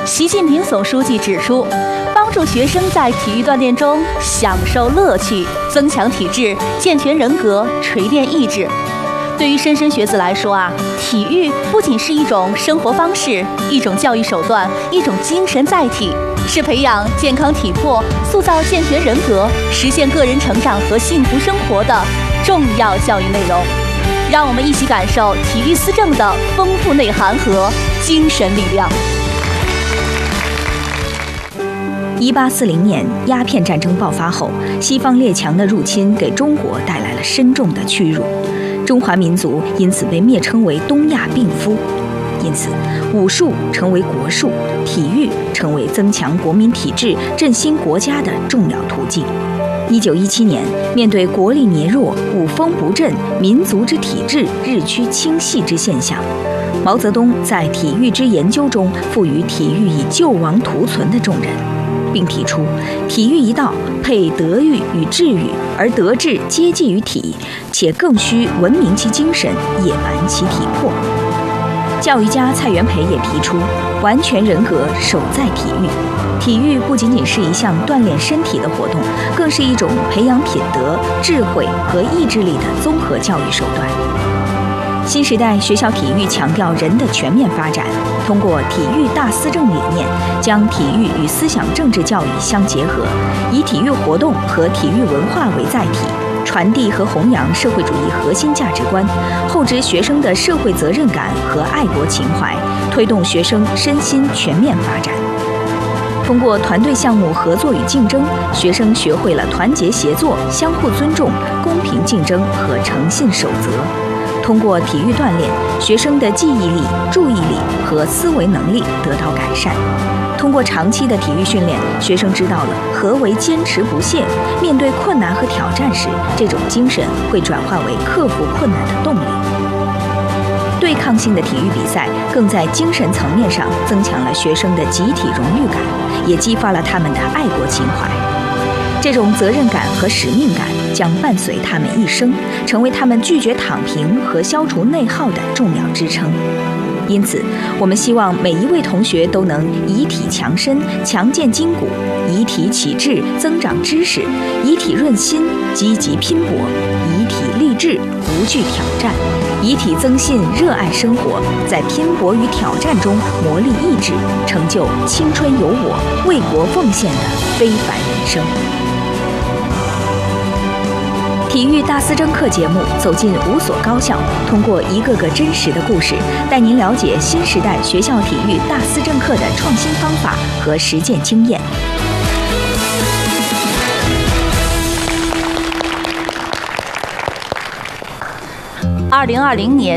习近平总书记指出，帮助学生在体育锻炼中享受乐趣，增强体质，健全人格，锤炼意志。对于莘莘学子来说体育不仅是一种生活方式，一种教育手段，一种精神载体，是培养健康体魄、塑造健全人格、实现个人成长和幸福生活的重要教育内容。让我们一起感受体育思政的丰富内涵和精神力量。 1840年鸦片战争爆发后，西方列强的入侵给中国带来了深重的屈辱，中华民族因此被蔑称为东亚病夫。因此，武术成为国术，体育成为增强国民体质、振兴国家的重要途径。1917年，面对国力羸弱、武风不振、民族之体质日趋倾细之现象，毛泽东在体育之研究中赋予体育以救亡图存的重任，并提出体育一道配德育与智育，而德智皆继于体，且更需文明其精神，野蛮其体魄。教育家蔡元培也提出，完全人格守在体育。体育不仅仅是一项锻炼身体的活动，更是一种培养品德、智慧和意志力的综合教育手段。新时代学校体育强调人的全面发展，通过体育大思政理念，将体育与思想政治教育相结合，以体育活动和体育文化为载体，传递和弘扬社会主义核心价值观，厚植学生的社会责任感和爱国情怀，推动学生身心全面发展。通过团队项目合作与竞争，学生学会了团结协作、相互尊重、公平竞争和诚信守则。通过体育锻炼，学生的记忆力、注意力和思维能力得到改善。通过长期的体育训练，学生知道了何为坚持不懈，面对困难和挑战时，这种精神会转化为克服困难的动力。对抗性的体育比赛更在精神层面上增强了学生的集体荣誉感，也激发了他们的爱国情怀。这种责任感和使命感将伴随他们一生，成为他们拒绝躺平和消除内耗的重要支撑。因此，我们希望每一位同学都能以体强身，强健筋骨；以体启智，增长知识；以体润心，积极拼搏；以体励志，不惧挑战；以体增信，热爱生活，在拼搏与挑战中磨砺意志，成就青春有我、为国奉献的非凡人生。体育大思政课节目走进5所高校，通过一个个真实的故事，带您了解新时代学校体育大思政课的创新方法和实践经验。 2020年